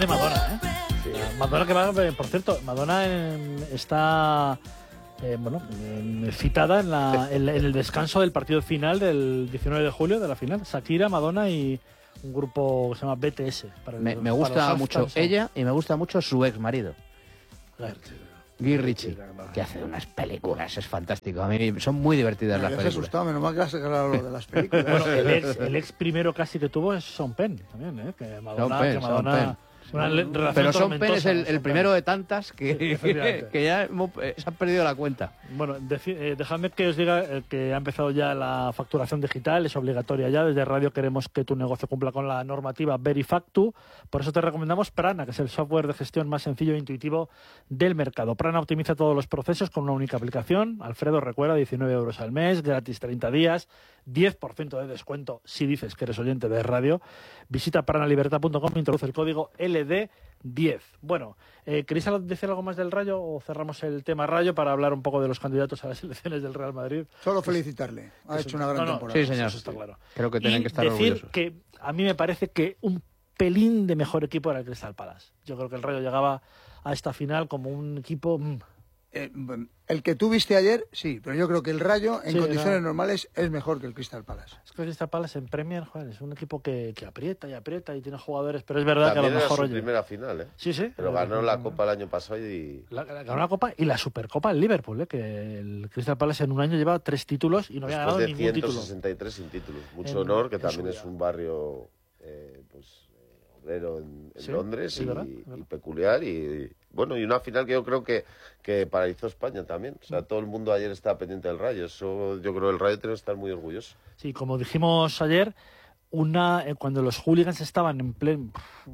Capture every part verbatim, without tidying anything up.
grande Madonna, ¿eh? Sí. Madonna que va, por cierto, Madonna en, está eh, bueno, en, citada en, la, en, en el descanso del partido final del diecinueve de julio, de la final. Shakira, Madonna y un grupo que se llama B T S. Para me, el, me gusta para mucho ella y me gusta mucho su ex marido. Claro. Guy Ritchie, que hace unas películas, es fantástico. A mí son muy divertidas las películas. Asustado, menos mal que has sacado lo de las películas. Bueno, el ex, el ex primero casi que tuvo es Sean Penn también, ¿eh? Que Madonna, Penn, que Madonna una relación pero Sean Penn es el, el primero Penn. de tantas que, sí, que ya hemos, eh, se han perdido la cuenta. Bueno, eh, dejadme que os diga eh, que ha empezado ya la facturación digital, es obligatoria ya. Desde Radio queremos que tu negocio cumpla con la normativa Verifactu. Por eso te recomendamos Prana, que es el software de gestión más sencillo e intuitivo del mercado. Prana optimiza todos los procesos con una única aplicación. Alfredo, recuerda, diecinueve euros al mes, gratis treinta días, diez por ciento de descuento si dices que eres oyente de radio. Visita pranalibertad punto com e introduce el código L D diez. Bueno, eh, ¿queréis decir algo más del Rayo o cerramos el tema Rayo para hablar un poco de los candidatos a las elecciones del Real Madrid? Solo felicitarle, ha eso, hecho una gran no, no, temporada. Sí, señor. Eso está claro. Creo que tienen y que estar decir orgullosos. Que a mí me parece que un pelín de mejor equipo era el Crystal Palace. Yo creo que el Rayo llegaba a esta final como un equipo... Mmm, Eh, el que tú viste ayer, sí, pero yo creo que el Rayo en sí, condiciones no. normales es mejor que el Crystal Palace. Es que el Crystal Palace en Premier, joder, es un equipo que, que aprieta y aprieta y tiene jugadores, pero es verdad También que a lo mejor... era su oye, primera final, ¿eh? Sí, sí. Pero ganó la Copa el año pasado y... La, la, ganó la Copa y la Supercopa en Liverpool, ¿eh? Que el Crystal Palace en un año lleva tres títulos y no había ganado ningún título. Después de ciento sesenta y tres sin títulos. Mucho En- honor, que en también su es vida. un barrio eh, pues, eh, obrero en, en Sí, Londres sí, y, ¿verdad? y ¿verdad? peculiar. Y bueno, y una final que yo creo que, que paralizó España también. O sea, todo el mundo ayer estaba pendiente del Rayo. Eso yo creo que el Rayo tiene que estar muy orgulloso. Sí, como dijimos ayer, una eh, cuando los hooligans estaban en plen,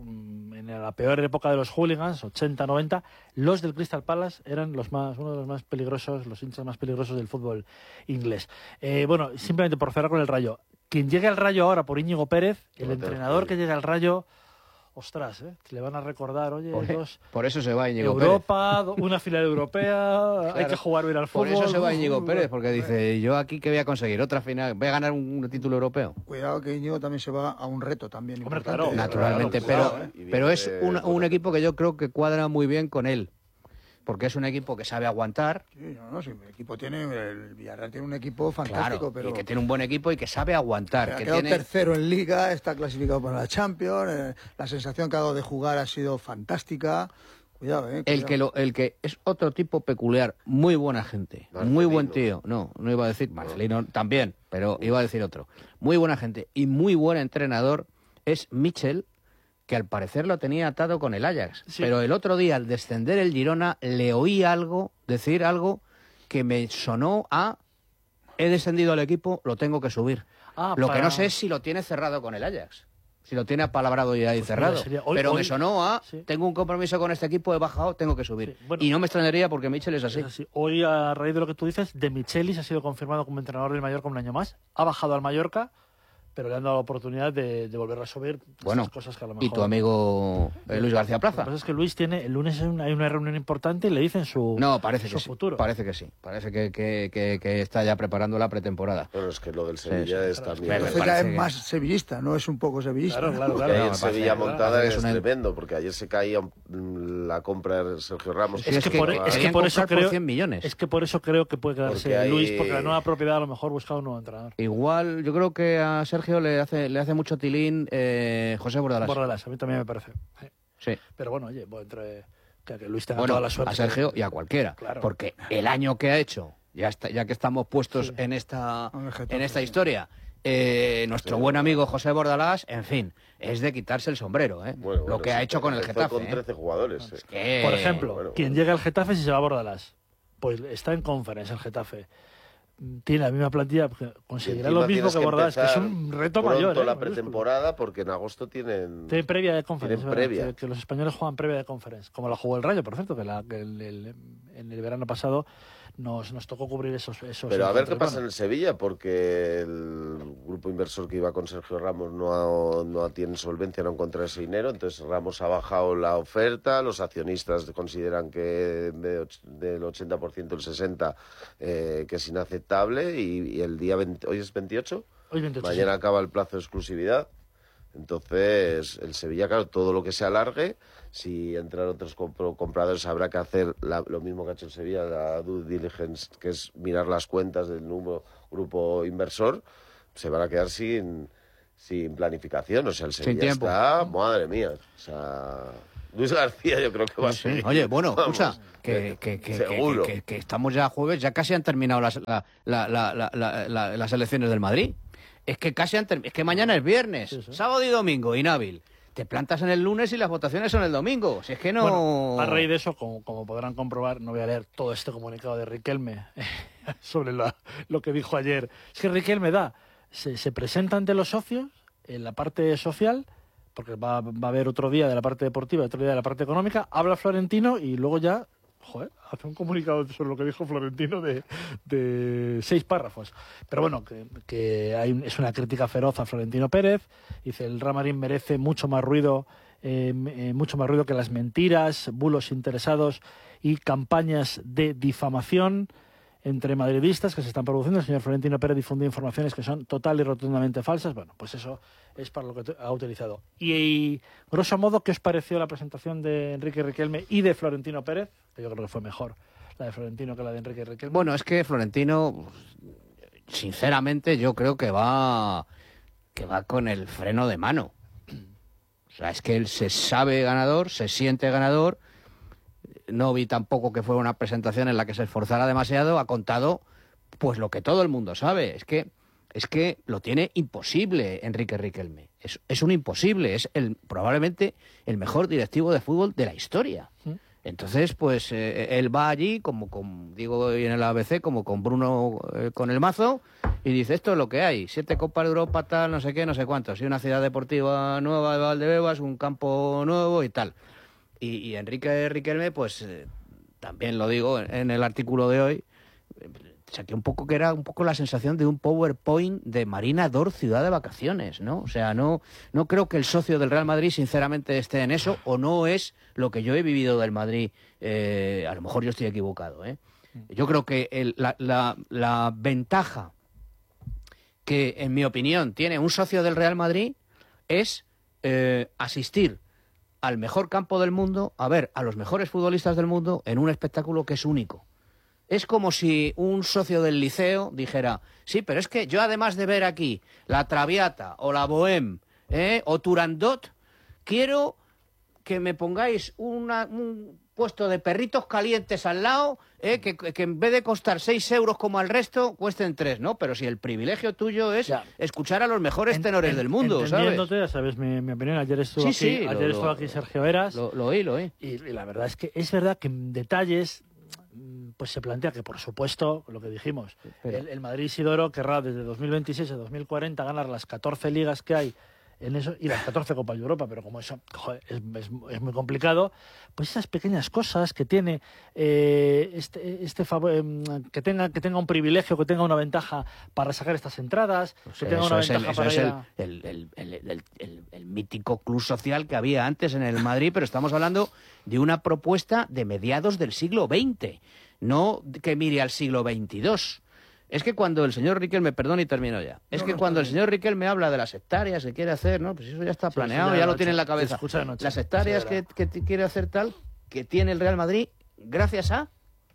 en la peor época de los hooligans, ochenta, noventa, los del Crystal Palace eran los más, uno de los más peligrosos, los hinchas más peligrosos del fútbol inglés. Eh, bueno, simplemente por cerrar con el Rayo, quien llegue al Rayo ahora por Íñigo Pérez, el No, entrenador te- que llegue al Rayo, ostras, ¿eh? Le van a recordar, oye, Por, dos... por eso se va Íñigo Pérez. Europa, do- una final europea, hay que jugar bien al Por fútbol. eso se va Íñigo Pérez, porque dice, yo aquí que voy a conseguir otra final, voy a ganar un título europeo. Cuidado que Íñigo también se va a un reto también Hombre, importante. claro, Naturalmente, claro, pero, ¿eh? Y viene pero es de- un, de- un equipo que yo creo que cuadra muy bien con él. Porque es un equipo que sabe aguantar, Sí, no, no, sí, el equipo tiene, el Villarreal tiene un equipo claro, fantástico, pero y que tiene un buen equipo y que sabe aguantar. ha Que quedado tiene... tercero en Liga, está clasificado para la Champions, eh, la sensación que ha dado de jugar ha sido fantástica. Cuidado, eh. El cuidado. que, lo, el que es otro tipo peculiar, muy buena gente, Marcelino. muy buen tío. No, no iba a decir Marcelino también, pero iba a decir otro. Muy buena gente y muy buen entrenador es Michel, que al parecer lo tenía atado con el Ajax. Sí. Pero el otro día, al descender el Girona, le oí algo, decir algo que me sonó a he descendido al equipo, lo tengo que subir. Ah, lo que para- no sé es si lo tiene cerrado con el Ajax. Si lo tiene apalabrado y ahí Pues cerrado. mira, sería- hoy- Pero hoy- me sonó a sí. tengo un compromiso con este equipo, he bajado, tengo que subir. Sí, bueno. y no me extrañaría porque Michel es así. Es así. Hoy, a raíz de lo que tú dices, De Michelis ha sido confirmado como entrenador del Mallorca un año más. Ha bajado al Mallorca, pero le han dado la oportunidad de, de volver a subir. Bueno, Esas cosas que a lo mejor... y tu amigo eh, Luis García Lo que Plaza. pasa es que Luis tiene... El lunes hay una, hay una reunión importante y le dicen su, No, parece su que sí. futuro. Parece que sí. Parece que, que, que, que está ya preparando la pretemporada. Bueno, es que lo del Sevilla sí, es claro, también... me Entonces ya parece es que- más sevillista, no es un poco sevillista. Claro, ¿no? claro, Que claro. ayer No, me parece- Sevilla me montada parece que es es una- tremendo, porque ayer se caía mm, la compra de Sergio Ramos. Sí, Es que por- es que querían por eso comprar creo- por cien millones. Es que por eso creo que puede quedarse Porque hay- Luis, porque la nueva propiedad a lo mejor busca un nuevo entrenador. Igual, yo creo que a Sergio le hace, le hace mucho tilín eh, José Bordalás. Bordalás, a mí también me parece. Sí. Sí. Pero bueno, oye, pues entre que, que Luis tenga Bueno, toda la suerte. a Sergio y a cualquiera. Claro. Porque el año que ha hecho, ya, está, ya que estamos puestos Sí. en esta, Con el Getafe, en esta sí. historia, eh, nuestro Sí. buen amigo José Bordalás, en fin, es de quitarse el sombrero, ¿eh? Bueno, lo bueno, que ha sí, hecho con el fue Getafe. con ¿eh? trece jugadores. eh. Que- Por ejemplo, bueno, quien bueno. llega al Getafe si se va a Bordalás, pues está en conference el Getafe. Tiene la misma plantilla, porque Y conseguirá encima lo mismo tienes que Bordalás, que es empezar un reto pronto mayor. ¿eh? la mayúsculo. pretemporada, porque en agosto tienen... Tiene previa de conference, Tienen ¿verdad? previa. Que, que los españoles juegan previa de conference, como la jugó el Rayo, por cierto, que, la, que el, el- en el verano pasado nos, nos tocó cubrir esos, esos Pero a ver qué encuentros. pasa en el Sevilla, porque el grupo inversor que iba con Sergio Ramos no, ha- no tiene solvencia, no encuentra ese dinero, entonces Ramos ha bajado la oferta, los accionistas consideran que de och- del ochenta por ciento el sesenta por ciento eh, que es inaceptable y, y el día veinte, hoy es veintiocho, Hoy veintiocho, mañana sí. acaba el plazo de exclusividad. Entonces, el Sevilla, claro, todo lo que se alargue, si entran otros compro- compradores, habrá que hacer la- lo mismo que ha hecho el Sevilla, la due diligence, que es mirar las cuentas del nuevo grupo inversor, se van a quedar sin, sin planificación. O sea, el Sevilla tiempo. está, madre mía, o sea... Luis García yo creo que va a Sí. seguir. Oye, bueno, Vamos, escucha, que, que, que, seguro. que, que- que estamos ya jueves, ya casi han terminado las, la- la- la- la- la- la- las elecciones del Madrid. Es que casi han terminado, es que mañana es viernes, Sí, sí. sábado y domingo, inhábil. Te plantas en el lunes y las votaciones son el domingo. Si es que no... Bueno, a raíz de eso, como, como podrán comprobar, no voy a leer todo este comunicado de Riquelme sobre la- lo que dijo ayer. Es que Riquelme da, se, se presenta ante los socios en la parte social, porque va, va a haber otro día de la parte deportiva, otro día de la parte económica, habla Florentino y luego ya, joder, hace un comunicado sobre lo que dijo Florentino de, de seis párrafos. Pero bueno, que, que hay, un- es una crítica feroz a Florentino Pérez. Dice, el Real Madrid merece mucho más ruido, eh, eh, mucho más ruido que las mentiras, bulos interesados y campañas de difamación entre madridistas que se están produciendo. El señor Florentino Pérez difundió informaciones que son total y rotundamente falsas. Bueno, pues eso es para lo que ha utilizado. Y, y, grosso modo, ¿qué os pareció la presentación de Enrique Riquelme y de Florentino Pérez? Que yo creo que fue mejor la de Florentino que la de Enrique Riquelme. Bueno, es que Florentino, sinceramente, yo creo que va, que va con el freno de mano. O sea, es que él se sabe ganador, se siente ganador. No vi tampoco que fuera una presentación en la que se esforzara demasiado. Ha contado, pues, lo que todo el mundo sabe. Es que, es que lo tiene imposible Enrique Riquelme. Es, es un imposible. Es el, probablemente el mejor directivo de fútbol de la historia. Entonces, pues, eh, él va allí, como con, digo hoy en el A B C, como con Bruno eh, con el mazo, y dice, esto es lo que hay. Siete Copas de Europa, tal, no sé qué, no sé cuántos. Y una ciudad deportiva nueva de Valdebebas, un campo nuevo y tal. Y, y Enrique Riquelme, pues eh, también lo digo en el artículo de hoy, eh, saqué un poco que era un poco la sensación de un PowerPoint de Marina Dor Ciudad de Vacaciones, ¿no? O sea, no, no creo que el socio del Real Madrid sinceramente esté en eso, o no es lo que yo he vivido del Madrid. Eh, a lo mejor yo estoy equivocado, ¿eh? Yo creo que el- la, la, la ventaja que, en mi opinión, tiene un socio del Real Madrid es eh, asistir al mejor campo del mundo, a ver a los mejores futbolistas del mundo en un espectáculo que es único. Es como si un socio del liceo dijera, sí, pero es que yo además de ver aquí la Traviata o la Bohème ¿eh? o Turandot, quiero que me pongáis una, un puesto de perritos calientes al lado, ¿eh? que, que en vez de costar seis euros como al resto, cuesten tres, ¿no? Pero si el privilegio tuyo es Ya. escuchar a los mejores En- tenores en- del mundo, ¿sabes? entendiéndote, ya sabes mi, mi opinión. Ayer estuvo Sí, aquí, sí, ayer lo- estuvo lo- aquí Sergio Eras. Lo, lo oí, lo oí. Y, y la verdad es que es verdad que en detalles mm, pues se plantea que, por supuesto, lo que dijimos, Pero- el, el Madrid Isidoro querrá desde dos mil veintiséis a dos mil cuarenta ganar las catorce ligas que hay en eso y las catorce Copas de Europa, pero como eso joder, es, es- es muy complicado, pues esas pequeñas cosas que tiene eh, este, este favor, em, que tenga que tenga un privilegio, que tenga una ventaja para sacar estas entradas, que tenga Eso una es, el, ventaja eso para es ir el, a... el- el- el- el- el- el mítico club social que había antes en el Madrid, pero estamos hablando de una propuesta de mediados del siglo veinte, no que mire al siglo veintidós. Es que cuando el señor Riquelme, perdón y termino ya, es No, que no, cuando el está bien. señor Riquelme habla de las hectáreas que quiere hacer, ¿no? Pues eso ya está Sí, planeado, eso ya ya, lo lo ha tiene en hecho. la Se cabeza. escucha de noche. Las hectáreas Sí, que, era. que t- quiere hacer tal, que tiene el Real Madrid, gracias a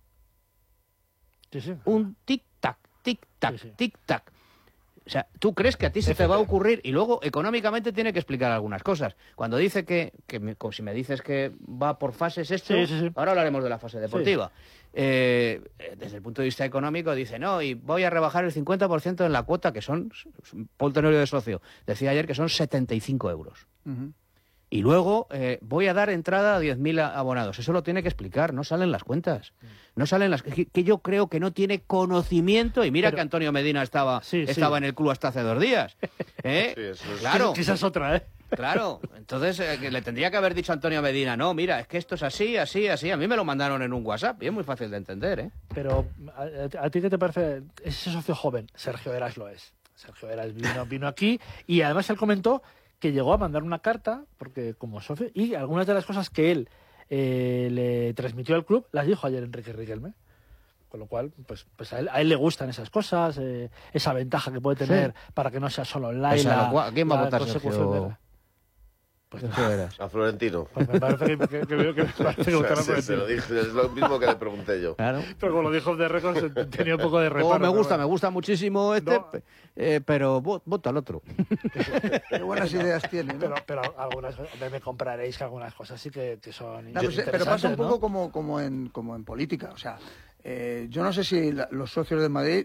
Sí, sí. un tic-tac, tic-tac, Sí, sí. tic-tac. O sea, ¿tú crees que a ti se te va a ocurrir? Y luego, económicamente, tiene que explicar algunas cosas. Cuando dice que, que me- como si me dices que va por fases esto, Sí, sí, sí. ahora hablaremos de la fase deportiva. Eh, desde el punto de vista económico, dice, no, y voy a rebajar el cincuenta por ciento en la cuota, que son, Paul Tenorio de socio, decía ayer que son setenta y cinco euros. Ujú. Y luego eh, voy a dar entrada a diez mil abonados. Eso lo tiene que explicar, no salen las cuentas. No salen las que, que yo creo que no tiene conocimiento. Y mira Pero- que Antonio Medina estaba, Sí, sí. estaba en el club hasta hace dos días. ¿Eh? Sí, eso es- Claro, Que esa es otra, ¿eh? claro. Entonces eh, que le tendría que haber dicho a Antonio Medina, no, mira, es que esto es así, así, así. A mí me lo mandaron en un WhatsApp y es muy fácil de entender, ¿eh? Pero, ¿a, a- a ti qué te parece ese socio joven? Sergio Eras lo es. Sergio Eras vino, vino aquí y además él comentó que llegó a mandar una carta, porque como socio, y algunas de las cosas que él eh, le transmitió al club las dijo ayer Enrique Riquelme. Con lo cual, pues, pues a, él, a él le gustan esas cosas, eh, esa ventaja que puede tener Sí. para que no sea solo online. Pues a La, lo cual, ¿a quién va a la votar consecución Sergio? de- Pues, Sergio Eras. A Florentino. pues me parece que, que, que veo que me parece que votará por Sí, el se lo tío. dije, es lo mismo que le pregunté yo. Claro. Pero como lo dijo de récord, tenía un poco de reparo. Oh, me pero gusta, me bueno. gusta muchísimo este, No. pe- eh, pero vo- voto al otro. Qué buenas ideas tiene, ¿no? Pero, pero algunas me, me compraréis que algunas cosas sí que, que son No, pues, eh, pero pasa un interesantes, poco ¿no? como, como, en, como en política. O sea, eh, yo no sé si la- los socios de Madrid